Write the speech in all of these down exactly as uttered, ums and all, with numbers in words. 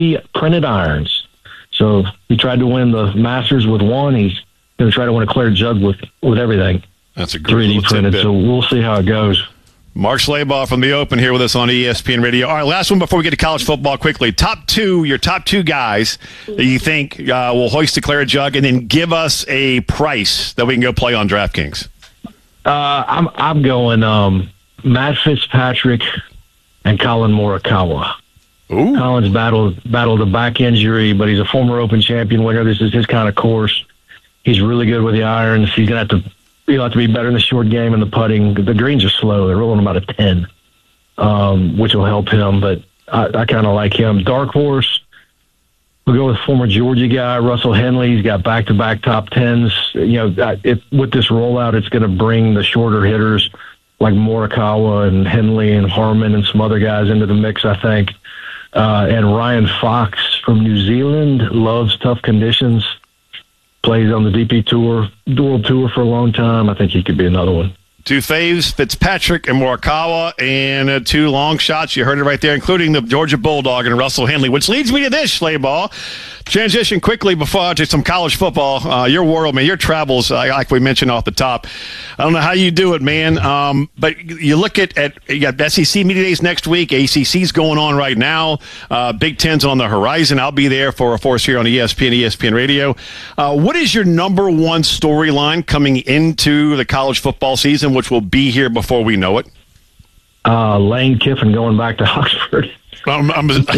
printed irons. So he tried to win the Masters with one. He's going to try to win a clear jug with, with everything. That's a great three D printed. tidbit. So we'll see how it goes. Mark Schlabach from the Open here with us on E S P N Radio. All right, last one before we get to college football quickly. Top two, your top two guys that you think uh, will hoist the Claret Jug, and then give us a price that we can go play on DraftKings. Uh, I'm I'm going um, Matt Fitzpatrick and Colin Morikawa. Ooh. Colin's battled battled a back injury, but he's a former Open champion winner. This is his kind of course. He's really good with the irons. He's gonna have to. He'll have to be better in the short game and the putting. The greens are slow. They're rolling about a ten, um, which will help him. But I, I kind of like him. Dark horse, we'll go with former Georgia guy, Russell Henley. He's got back-to-back top tens. You know, it, with this rollout, it's going to bring the shorter hitters like Morikawa and Henley and Harman and some other guys into the mix, I think. Uh, and Ryan Fox from New Zealand loves tough conditions. Plays on the D P Tour, World Tour for a long time. I think he could be another one. Two faves, Fitzpatrick and Morikawa, and uh, two long shots. You heard it right there, including the Georgia Bulldog and Russell Henley, which leads me to this, Schlabach. Transition quickly before to some college football. Uh, your world, man, your travels, uh, like we mentioned off the top. I don't know how you do it, man, um, but you look at, at you got S E C Media Days next week. A C C's going on right now. Uh, Big Ten's on the horizon. I'll be there for a force here on E S P N, E S P N Radio. Uh, what is your number one storyline coming into the college football season, which will be here before we know it? Uh, Lane Kiffin going back to Oxford. Um, I'm, I thought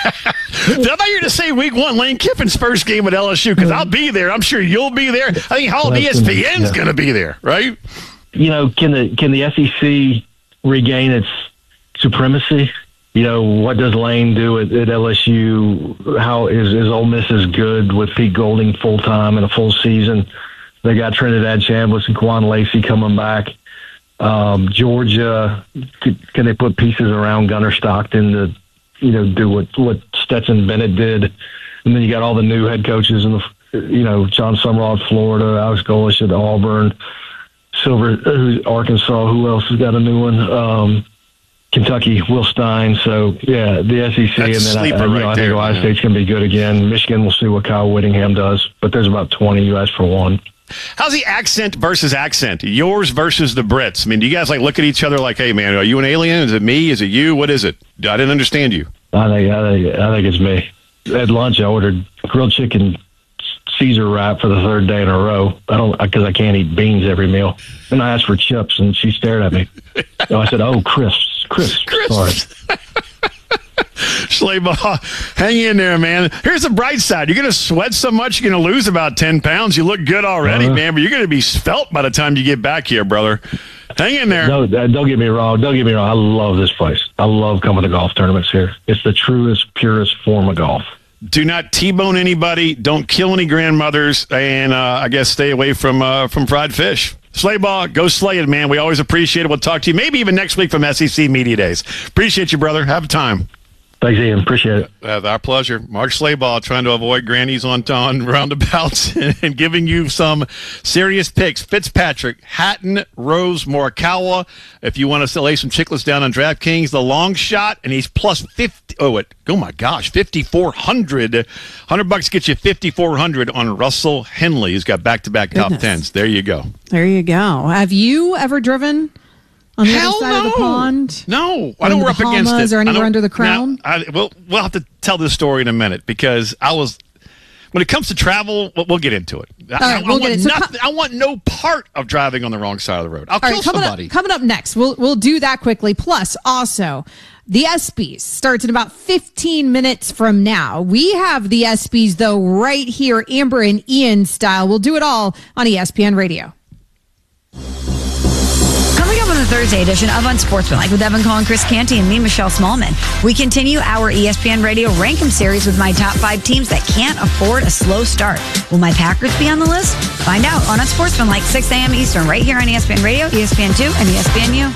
you were going to say week one, Lane Kiffin's first game at L S U, because I'll be there. I'm sure you'll be there. I think all of E S P N's yeah. going to be there, right? You know, can the can the S E C regain its supremacy? You know, what does Lane do at, at L S U? How is, is Ole Miss as good with Pete Golding full-time in a full season? They got Trinidad Chambliss and Quan Lacey coming back. Um, Georgia, can they put pieces around Gunnar Stockton to, you know, do what, what Stetson Bennett did? And then you got all the new head coaches in the, you know, John Summerall at Florida, Alex Golesh at Auburn, Silver, who's Arkansas. Who else has got a new one? Um, Kentucky, Will Stein. So yeah, the S E C, That's and then I, right you know, I think there, Ohio man. State's going to be good again. Michigan, we'll see what Kyle Whittingham does, but there's about twenty. You asked for one. How's the accent versus accent? Yours versus the Brits. I mean, do you guys like look at each other like, hey, man, are you an alien? Is it me? Is it you? What is it? I didn't understand you. I think I think I think it's me. At lunch, I ordered grilled chicken Caesar wrap for the third day in a row. I don't because I can't eat beans every meal. And I asked for chips, and she stared at me. So I said, "Oh, crisps, crisps." Crisps. Sorry. Schlabach, hang in there, man. Here's the bright side. You're going to sweat so much, you're going to lose about ten pounds. You look good already, uh, man, but you're going to be svelte by the time you get back here, brother. Hang in there. No, don't get me wrong. Don't get me wrong. I love this place. I love coming to golf tournaments here. It's the truest, purest form of golf. Do not T-bone anybody. Don't kill any grandmothers. And uh, I guess stay away from uh, from fried fish. Schlabach, go slay it, man. We always appreciate it. We'll talk to you maybe even next week from S E C Media Days. Appreciate you, brother. Have a time. Thanks, Ian. Appreciate it. Uh, our pleasure. Mark Schlabach trying to avoid grannies on, on roundabouts and giving you some serious picks. Fitzpatrick, Hatton, Rose, Morikawa. If you want to lay some chicklets down on DraftKings, the long shot, and he's plus fifty. Oh, it, oh my gosh, fifty-four hundred. one hundred bucks gets you fifty-four hundred on Russell Henley, who's got back-to-back top tens. There you go. There you go. Have you ever driven on the Hell other side no. of the pond? No, I know we're up against it. Or anywhere under the crown? Now, I, we'll, we'll have to tell this story in a minute because I was, when it comes to travel, we'll, we'll get into it. I, right, I, we'll I, get want into nothing, I want no part of driving on the wrong side of the road. I'll All kill right, coming somebody. Up, coming up next, we'll we'll do that quickly. Plus, also, the ESPYs starts in about fifteen minutes from now. We have the ESPYs, though, right here, Amber and Ian style. We'll do it all on E S P N Radio. Coming up on the Thursday edition of Unsportsmanlike with Evan Cole and Chris Canty and me, Michelle Smallman, we continue our E S P N Radio Rank 'em series with my top five teams that can't afford a slow start. Will my Packers be on the list? Find out on Unsportsmanlike, six a.m. Eastern, right here on E S P N Radio, E S P N two, and E S P N U.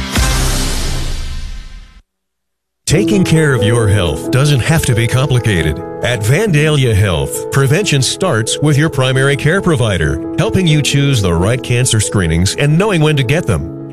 Taking care of your health doesn't have to be complicated. At Vandalia Health, prevention starts with your primary care provider, helping you choose the right cancer screenings and knowing when to get them.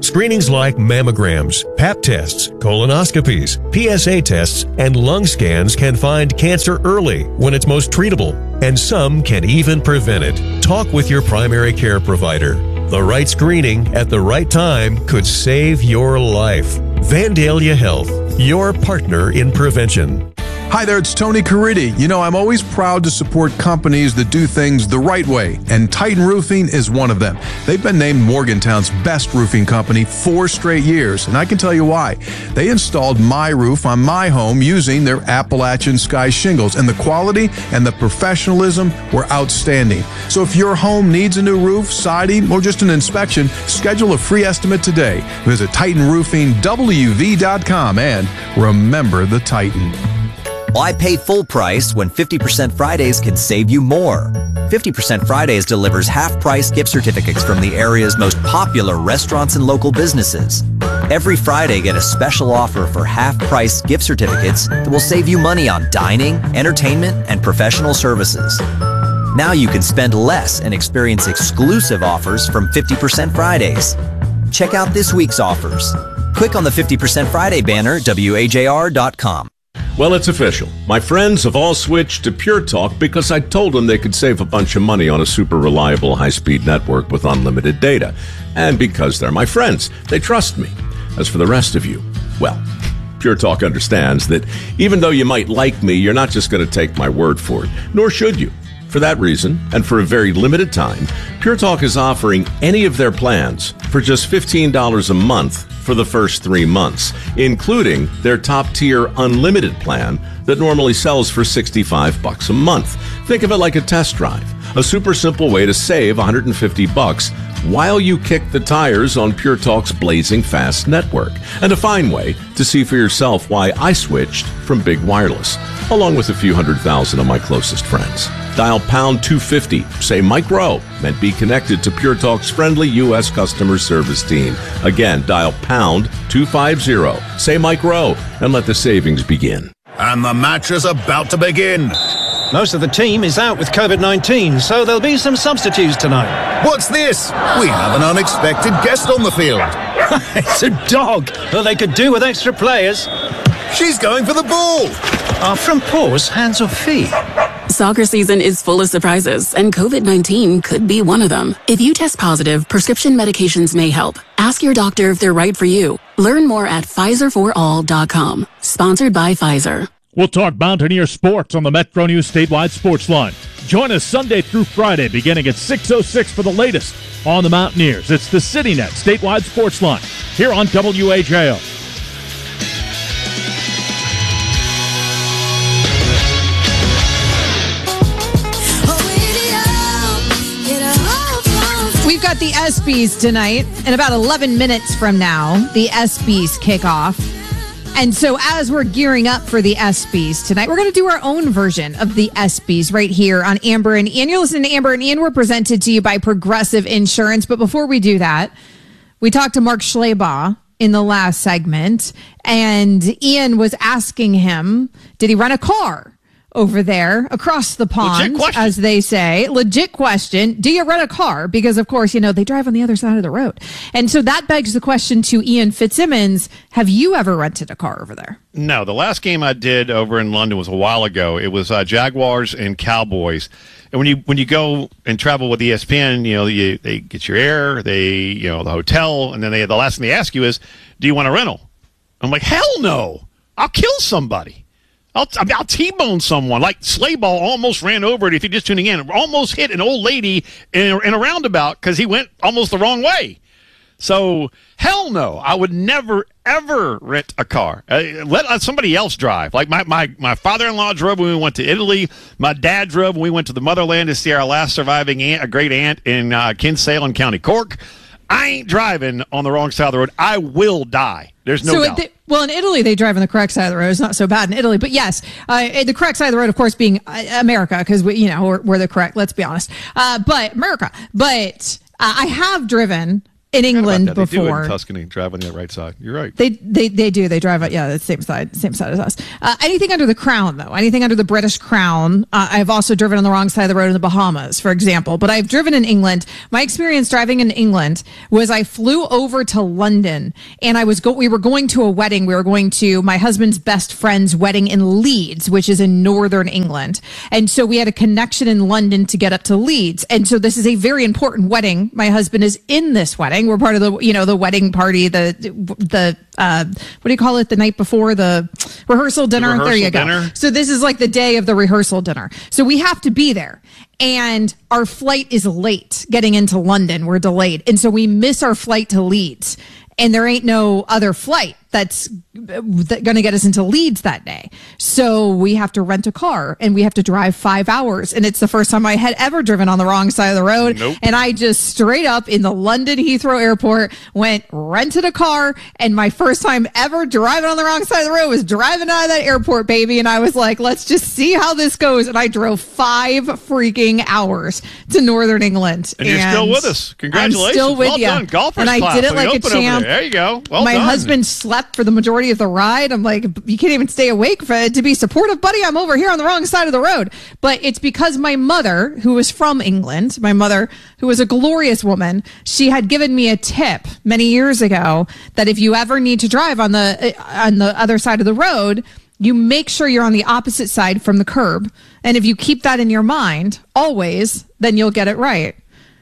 Screenings like mammograms, pap tests, colonoscopies, P S A tests, and lung scans can find cancer early when it's most treatable, and some can even prevent it. Talk with your primary care provider. The right screening at the right time could save your life. Vandalia Health, your partner in prevention. Hi there, it's Tony Caridi. You know, I'm always proud to support companies that do things the right way, and Titan Roofing is one of them. They've been named Morgantown's best roofing company four straight years, and I can tell you why. They installed my roof on my home using their Appalachian Sky shingles, and the quality and the professionalism were outstanding. So if your home needs a new roof, siding, or just an inspection, schedule a free estimate today. Visit Titan Roofing W V dot com and remember the Titan. Why pay full price when fifty percent Fridays can save you more? fifty percent Fridays delivers half-price gift certificates from the area's most popular restaurants and local businesses. Every Friday, get a special offer for half-price gift certificates that will save you money on dining, entertainment, and professional services. Now you can spend less and experience exclusive offers from fifty percent Fridays. Check out this week's offers. Click on the fifty percent Friday banner at W A J R dot com. Well, it's official. My friends have all switched to Pure Talk because I told them they could save a bunch of money on a super reliable high-speed network with unlimited data. And because they're my friends, they trust me. As for the rest of you, well, Pure Talk understands that even though you might like me, you're not just going to take my word for it, nor should you. For that reason, and for a very limited time, Pure Talk is offering any of their plans for just fifteen dollars a month for the first three months, including their top-tier unlimited plan that normally sells for sixty-five bucks a month. Think of it like a test drive, a super simple way to save one hundred fifty bucks while you kick the tires on Pure Talk's blazing fast network, and a fine way to see for yourself why I switched from Big Wireless, along with a few hundred thousand of my closest friends. Dial pound two fifty, say Mike Rowe, and be connected to Pure Talk's friendly U S customer service team. Again, dial pound two fifty, say Mike Rowe, and let the savings begin. And the match is about to begin. Most of the team is out with COVID nineteen, so there'll be some substitutes tonight. What's this? We have an unexpected guest on the field. It's a dog. Well, they could do with extra players. She's going for the ball. Are from paws, hands or feet? Soccer season is full of surprises, and COVID nineteen could be one of them. If you test positive, prescription medications may help. Ask your doctor if they're right for you. Learn more at Pfizer for all dot com. Sponsored by Pfizer. We'll talk Mountaineer sports on the Metro News Statewide Sports Line. Join us Sunday through Friday beginning at six oh six for the latest on the Mountaineers. It's the CityNet Statewide Sports Line here on W A J O. We've got the ESPYs tonight. In about eleven minutes from now, the ESPYs kick off. And so as we're gearing up for the ESPYs tonight, we're going to do our own version of the ESPYs right here on Amber and Ian. You're listening to Amber and Ian. We're presented to you by Progressive Insurance. But before we do that, we talked to Mark Schleybaugh in the last segment, and Ian was asking him, did he rent a car over there across the pond, as they say? Legit question. Do you rent a car? Because, of course, you know, they drive on the other side of the road. And so that begs the question to Ian Fitzsimmons. Have you ever rented a car over there? No. The last game I did over in London was a while ago. It was uh, Jaguars and Cowboys. And when you when you go and travel with E S P N, you know, you, they get your air, they, you know, the hotel, and then they the last thing they ask you is, do you want a rental? I'm like, hell no. I'll kill somebody. I'll, I'll T-bone someone. Like Schleybaugh almost ran over it, if you're just tuning in, almost hit an old lady in a, in a roundabout because he went almost the wrong way. So, hell no. I would never, ever rent a car. Uh, let uh, somebody else drive. Like my, my, my father-in-law drove when we went to Italy. My dad drove when we went to the motherland to see our last surviving aunt, a great aunt in uh, Kinsale, County Cork. I ain't driving on the wrong side of the road. I will die. There's no so doubt. They, well, in Italy, they drive on the correct side of the road. It's not so bad in Italy. But yes, uh, the correct side of the road, of course, being uh, America, because we, you know, we're, we're the correct, let's be honest. Uh, but America. But uh, I have driven in England they do before. in Tuscany, drive on the right side. You're right. They they they do. They drive it. Yeah, the same side, same side as us. Uh, anything under the Crown, though. Anything under the British Crown. Uh, I've also driven on the wrong side of the road in the Bahamas, for example. But I've driven in England. My experience driving in England was I flew over to London, and I was go. We were going to a wedding. We were going to my husband's best friend's wedding in Leeds, which is in northern England. And so we had a connection in London to get up to Leeds. And so this is a very important wedding. My husband is in this wedding. We're part of the, you know, the wedding party, the, the, uh, what do you call it? The night before the rehearsal dinner. The rehearsal there you go. dinner. So this is like the day of the rehearsal dinner. So we have to be there. And our flight is late getting into London. We're delayed. And so we miss our flight to Leeds. And there ain't no other flight that's going to get us into Leeds that day. So we have to rent a car and we have to drive five hours. And it's the first time I had ever driven on the wrong side of the road. Nope. And I just straight up in the London Heathrow Airport went, rented a car. And my first time ever driving on the wrong side of the road was driving out of that airport, baby. And I was like, let's just see how this goes. And I drove five freaking hours to Northern England. And you're still with us. Congratulations. I'm still with well you. done. Golfers and I class did it for like the a open over champ. there. There you go. Well My done. husband slept for the majority of the ride. I'm like, you can't even stay awake for, to be supportive, buddy. I'm over here on the wrong side of the road. But it's because my mother, who was from England, my mother, who was a glorious woman, she had given me a tip many years ago that if you ever need to drive on the on the other side of the road, you make sure you're on the opposite side from the curb. And if you keep that in your mind always, then you'll get it right.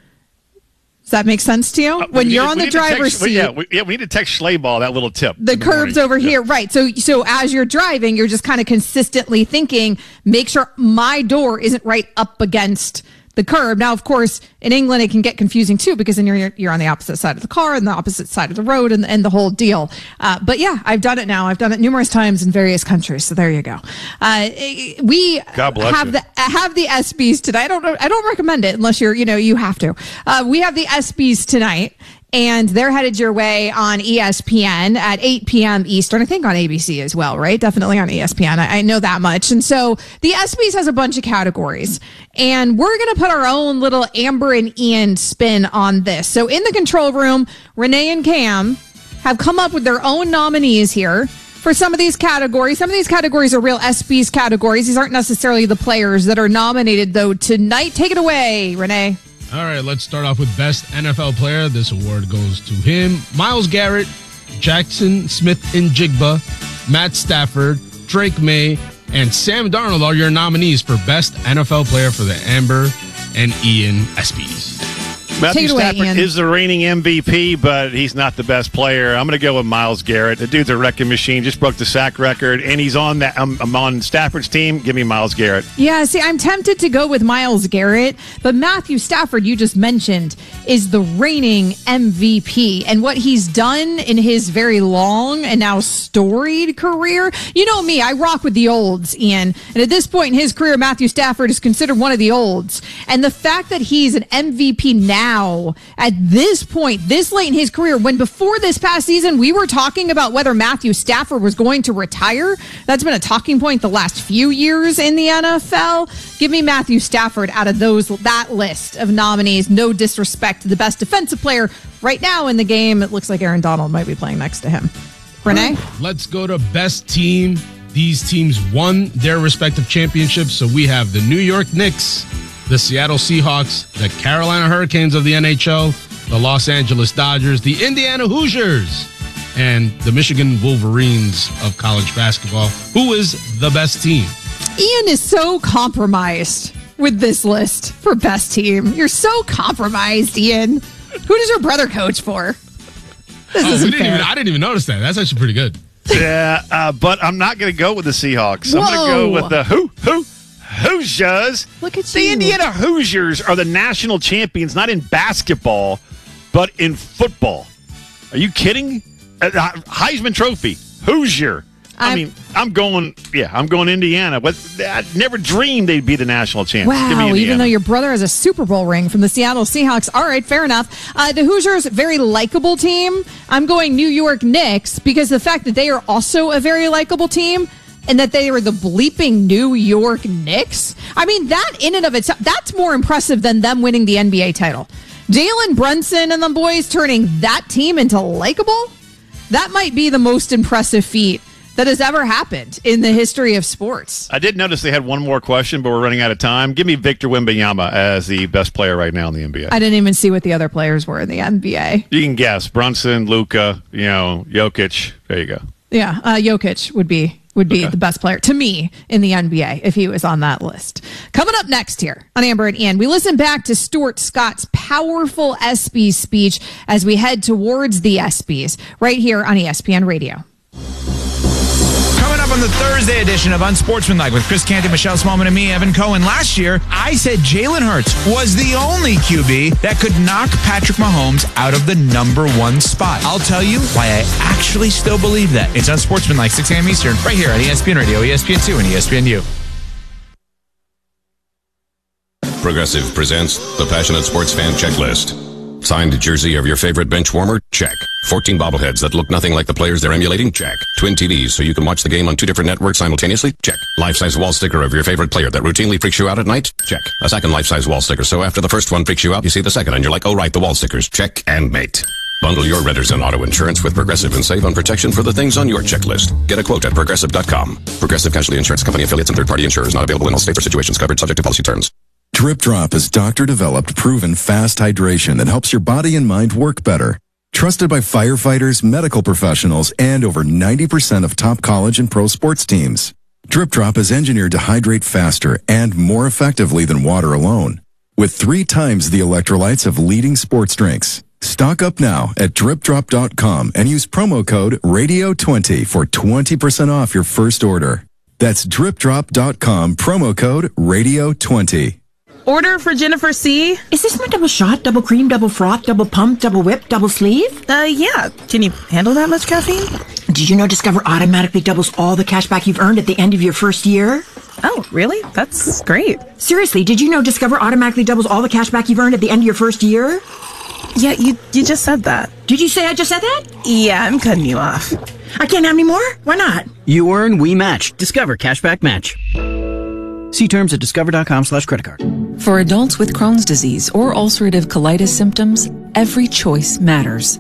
Does that make sense to you? Uh, when need, you're on the driver's text, seat. Yeah we, yeah, we need to text Schleyball that little tip. The curb's over yeah. here. Right. So, so as you're driving, you're just kind of consistently thinking, make sure my door isn't right up against the curb. Now, of course, in England, it can get confusing too, because then you're, you're on the opposite side of the car and the opposite side of the road and, and the whole deal. Uh, but yeah, I've done it now. I've done it numerous times in various countries. So there you go. Uh, we God bless have you. the, have the ESPYs tonight. I don't know. I don't recommend it unless you're, you know, you have to. Uh, we have the ESPYs tonight. And they're headed your way on E S P N at eight p.m. Eastern. I think on A B C as well, right? Definitely on E S P N. I, I know that much. And so the ESPYs has a bunch of categories. And we're going to put our own little Amber and Ian spin on this. So in the control room, Renee and Cam have come up with their own nominees here for some of these categories. Some of these categories are real ESPYs categories. These aren't necessarily the players that are nominated, though, tonight. Take it away, Renee. All right, let's start off with Best N F L Player. This award goes to him. Myles Garrett, Jackson Smith-Njigba, Matt Stafford, Drake May, and Sam Darnold are your nominees for Best N F L Player for the Amber and Ian ESPYs. Matthew Take it away, Stafford Ian. is the reigning M V P, but he's not the best player. I'm going to go with Myles Garrett. The dude's a wrecking machine. Just broke the sack record, and he's on that. I'm, I'm on Stafford's team. Give me Myles Garrett. Yeah, see, I'm tempted to go with Myles Garrett, but Matthew Stafford, you just mentioned, is the reigning M V P. And what he's done in his very long and now storied career, you know me, I rock with the olds, Ian. And at this point in his career, Matthew Stafford is considered one of the olds. And the fact that he's an M V P now, at this point, this late in his career, when before this past season, we were talking about whether Matthew Stafford was going to retire. That's been a talking point the last few years in the N F L. Give me Matthew Stafford out of those that list of nominees. No disrespect to the best defensive player right now in the game. It looks like Aaron Donald might be playing next to him. Renee? Let's go to Best Team. These teams won their respective championships. So we have the New York Knicks, the Seattle Seahawks, the Carolina Hurricanes of the N H L, the Los Angeles Dodgers, the Indiana Hoosiers, and the Michigan Wolverines of college basketball. Who is the best team? Ian is so compromised with this list for best team. You're so compromised, Ian. Who does your brother coach for? This oh, isn't didn't fair. even, I didn't even notice that. That's actually pretty good. Yeah, uh, but I'm not going to go with the Seahawks. Whoa. I'm going to go with the who who. Hoosiers. Look at the you. Indiana Hoosiers are the national champions, not in basketball, but in football. Are you kidding? Uh, Heisman Trophy, Hoosier. I I'm, mean, I'm going, yeah, I'm going Indiana, but I never dreamed they'd be the national champions. Give me Wow, Indiana. even though your brother has a Super Bowl ring from the Seattle Seahawks. All right, fair enough. Uh, the Hoosiers, very likable team. I'm going New York Knicks because the fact that they are also a very likable team and that they were the bleeping New York Knicks. I mean, that in and of itself, that's more impressive than them winning the N B A title. Jalen Brunson and the boys turning that team into likable? That might be the most impressive feat that has ever happened in the history of sports. I did notice they had one more question, but we're running out of time. Give me Victor Wembanyama as the best player right now in the N B A. I didn't even see what the other players were in the N B A. You can guess. Brunson, Luka, you know, Jokic. There you go. Yeah, uh, Jokic would be would be Okay. the best player to me in the N B A if he was on that list. Coming up next here on Amber and Ian, we listen back to Stuart Scott's powerful ESPYs speech as we head towards the ESPYs right here on E S P N Radio. Coming up on the Thursday edition of Unsportsmanlike with Chris Canty, Michelle Smallman, and me, Evan Cohen. Last year, I said Jalen Hurts was the only Q B that could knock Patrick Mahomes out of the number one spot. I'll tell you why I actually still believe that. It's Unsportsmanlike, six a.m. Eastern, right here on E S P N Radio, E S P N two, and E S P N U. Progressive presents the Passionate Sports Fan Checklist. Signed jersey of your favorite bench warmer? Check. fourteen bobbleheads that look nothing like the players they're emulating? Check. Twin T Vs so you can watch the game on two different networks simultaneously? Check. Life-size wall sticker of your favorite player that routinely freaks you out at night? Check. A second life-size wall sticker so after the first one freaks you out, you see the second and you're like, oh right, the wall stickers. Check and mate. Bundle your renters and auto insurance with Progressive and save on protection for the things on your checklist. Get a quote at progressive dot com. Progressive Casualty Insurance Company affiliates and third-party insurers not available in all states or situations covered subject to policy terms. Drip Drop is doctor-developed, proven fast hydration that helps your body and mind work better. Trusted by firefighters, medical professionals, and over ninety percent of top college and pro sports teams. Drip Drop is engineered to hydrate faster and more effectively than water alone, with three times the electrolytes of leading sports drinks. Stock up now at drip drop dot com and use promo code radio twenty for twenty percent off your first order. That's drip drop dot com, promo code radio twenty. Order for Jennifer C. Is this my double shot, double cream, double froth, double pump, double whip, double sleeve? Uh, yeah. Can you handle that much caffeine? Did you know Discover automatically doubles all the cash back you've earned at the end of your first year? Oh, really? That's great. Seriously, did you know Discover automatically doubles all the cash back you've earned at the end of your first year? Yeah, you you just said that. Did you say I just said that? Yeah, I'm cutting you off. I can't have any more? Why not? You earn, we match. Discover Cashback Match. See terms at discover.com slash credit card. For adults with Crohn's disease or ulcerative colitis symptoms, every choice matters.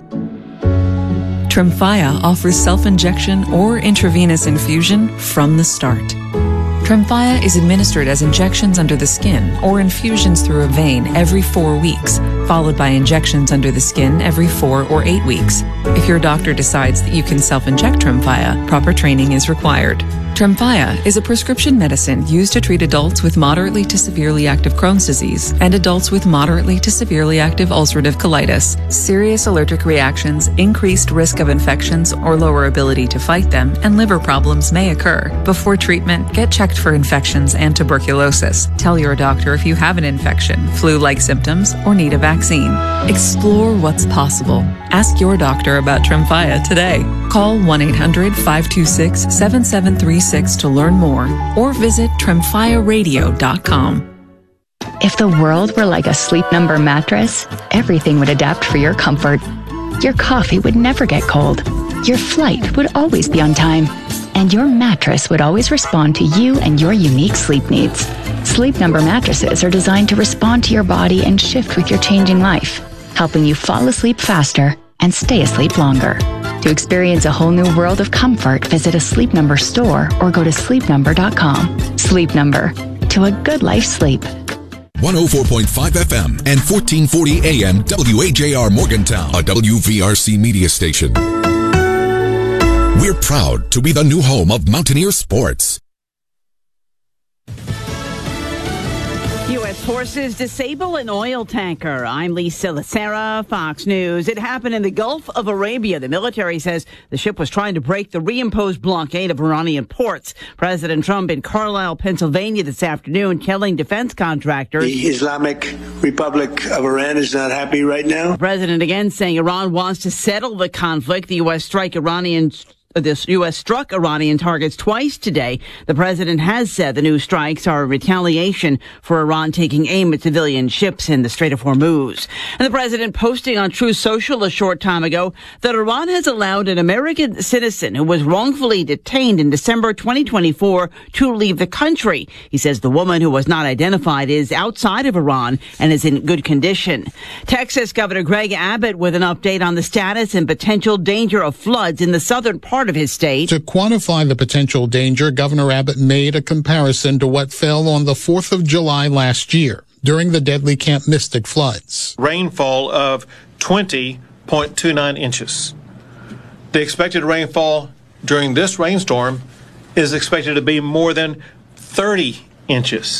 Tremfya offers self-injection or intravenous infusion from the start. Tremfya is administered as injections under the skin or infusions through a vein every four weeks, followed by injections under the skin every four or eight weeks. If your doctor decides that you can self-inject Tremfya, proper training is required. Tremfya is a prescription medicine used to treat adults with moderately to severely active Crohn's disease and adults with moderately to severely active ulcerative colitis. Serious allergic reactions, increased risk of infections or lower ability to fight them, and liver problems may occur. Before treatment, get checked for infections and tuberculosis. Tell your doctor if you have an infection, flu-like symptoms, or need a vaccine. Explore what's possible. Ask your doctor about Tremfya today. Call one eight hundred five two six seven seven three six to learn more or visit tremfya radio dot com. If the world were like a Sleep Number mattress, everything would adapt for your comfort. Your coffee would never get cold. Your flight would always be on time. And your mattress would always respond to you and your unique sleep needs. Sleep Number mattresses are designed to respond to your body and shift with your changing life, helping you fall asleep faster and stay asleep longer. To experience a whole new world of comfort, visit a Sleep Number store or go to sleep number dot com. Sleep Number. To a good life sleep. one oh four point five F M and fourteen forty A M W H A R Morgantown, a W V R C media station. We're proud to be the new home of Mountaineer Sports. U S forces disable an oil tanker. I'm Lisa Lacera, Fox News. It happened in the Gulf of Arabia. The military says the ship was trying to break the reimposed blockade of Iranian ports. President Trump in Carlisle, Pennsylvania this afternoon telling defense contractors the Islamic Republic of Iran is not happy right now. The president again saying Iran wants to settle the conflict. The U S strike Iranian The U S struck Iranian targets twice today. The president has said the new strikes are a retaliation for Iran taking aim at civilian ships in the Strait of Hormuz. And the president posting on Truth Social a short time ago that Iran has allowed an American citizen who was wrongfully detained in December twenty twenty-four to leave the country. He says the woman who was not identified is outside of Iran and is in good condition. Texas Governor Greg Abbott with an update on the status and potential danger of floods in the southern part of his state. To quantify the potential danger, Governor Abbott made a comparison to what fell on the fourth of July last year during the deadly Camp Mystic floods. Rainfall of twenty point two nine inches. The expected rainfall during this rainstorm is expected to be more than thirty inches.